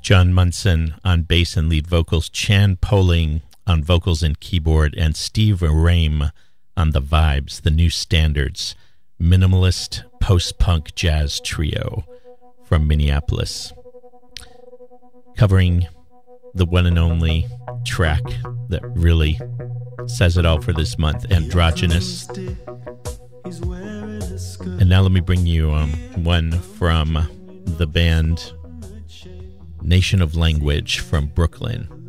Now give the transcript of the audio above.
John Munson on bass and lead vocals, Chan Poling on vocals and keyboard, and Steve Rame on the vibes, the new standards, minimalist post-punk jazz trio from Minneapolis, covering the one and only track that really says it all for this month, Androgynous. And now let me bring you one from the band Nation of Language from Brooklyn.